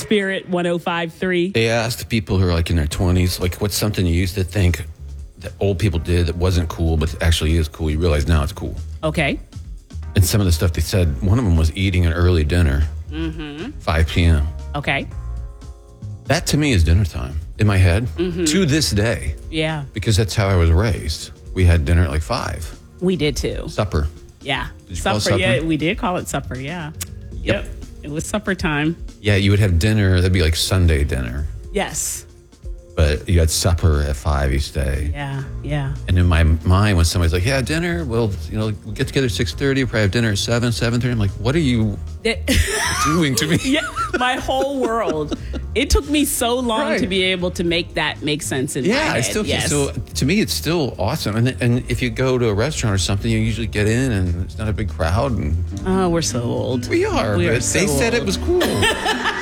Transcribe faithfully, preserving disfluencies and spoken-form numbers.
Spirit one oh five point three. They asked people who are like in their twenties, like, what's something you used to think that old people did that wasn't cool, but actually is cool? You realize now it's cool. Okay. And some of the stuff they said, one of them was eating an early dinner, mm-hmm. five p.m. Okay. That to me is dinner time in my head mm-hmm. to this day. Yeah. Because that's how I was raised. We had dinner at like five. We did too. Supper. Yeah. Did you supper, call it supper? Yeah, we did call it supper, yeah. Yep. Yep. It was supper time. Yeah, you would have dinner. That'd be like Sunday dinner. Yes. But you had supper at five each day. Yeah, yeah. And in my mind, when somebody's like, yeah, dinner, well, you know, we'll get together at six thirty, we'll probably have dinner at seven, seven thirty. I'm like, what are you doing to me? Yeah, my whole world. It took me so long Right. to be able to make that make sense in my Yeah, head. it's still, yes. so to me, it's still awesome. And and if you go to a restaurant or something, you usually get in and it's not a big crowd. And Oh, we're so old. we are, We but are so they said it old. was cool.